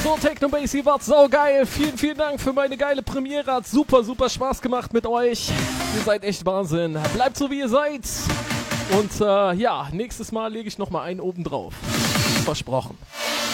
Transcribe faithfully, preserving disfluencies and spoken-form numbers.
So, Techno Bassy war saugeil. Vielen, vielen Dank für meine geile Premiere. Hat super, super Spaß gemacht mit euch. Ihr seid echt Wahnsinn. Bleibt so, wie ihr seid. Und äh, ja, nächstes Mal lege ich nochmal einen oben drauf. Versprochen.